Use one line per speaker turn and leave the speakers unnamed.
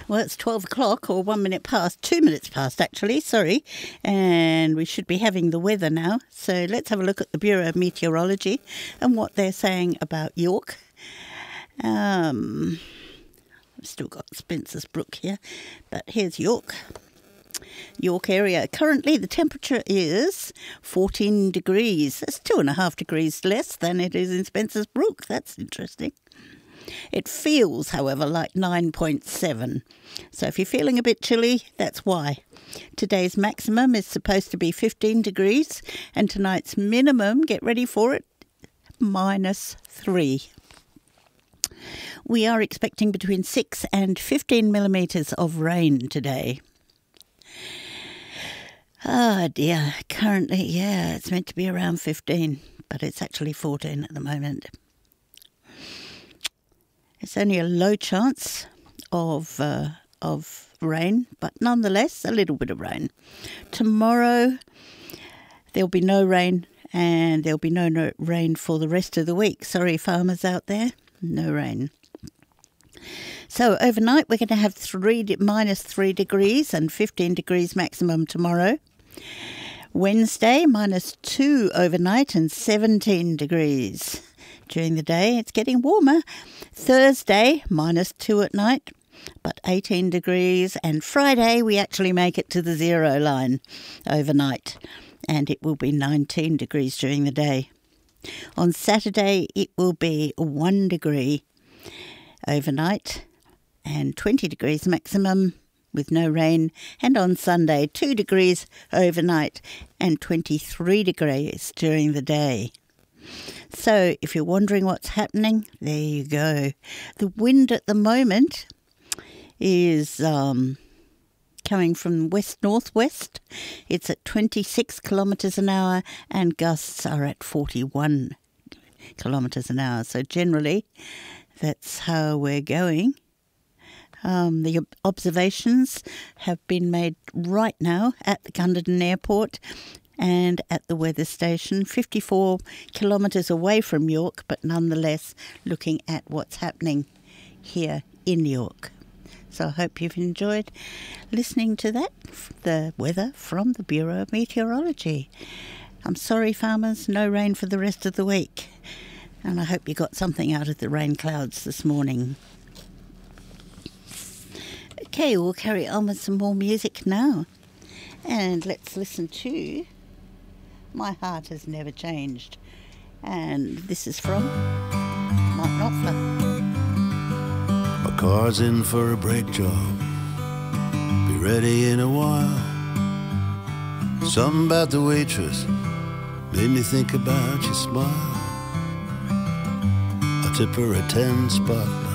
Well, it's 12 o'clock or 1 minute past, 2 minutes past actually, sorry. And we should be having the weather now. So let's have a look at the Bureau of Meteorology and what they're saying about York. I've still got Spencer's Brook here, but here's York. York area. Currently the temperature is 14 degrees. That's 2.5 degrees less than it is in Spencer's Brook. That's interesting. It feels, however, like 9.7. So if you're feeling a bit chilly, that's why. Today's maximum is supposed to be 15 degrees and tonight's minimum, get ready for it, -3. We are expecting between 6 and 15 millimetres of rain today. Oh dear, currently, yeah, it's meant to be around 15, but it's actually 14 at the moment. It's only a low chance of rain, but nonetheless, a little bit of rain. Tomorrow, there'll be no rain, and there'll be no rain for the rest of the week. Sorry, farmers out there, no rain. So overnight, we're going to have -3 degrees and 15 degrees maximum tomorrow. Wednesday, -2 overnight and 17 degrees. During the day, it's getting warmer. Thursday, -2 at night, but 18 degrees. And Friday, we actually make it to the 0 line overnight, and it will be 19 degrees during the day. On Saturday, it will be 1 degree overnight and 20 degrees maximum with no rain. And on Sunday, 2 degrees overnight and 23 degrees during the day. So if you're wondering what's happening, there you go. The wind at the moment is coming from west-northwest. It's at 26 kilometres an hour and gusts are at 41 kilometres an hour. So generally, that's how we're going. The observations have been made right now at the Gunderton Airport and at the weather station, 54 kilometres away from York, but nonetheless looking at what's happening here in York. So I hope you've enjoyed listening to that, the weather from the Bureau of Meteorology. I'm sorry, farmers, no rain for the rest of the week. And I hope you got something out of the rain clouds this morning. Okay, we'll carry on with some more music now. And let's listen to My Heart Has Never Changed. And this is from Mark Knopfler.
My car's in for a brake job. Be ready in a while. Something about the waitress made me think about your smile. I tip her a 10 spot.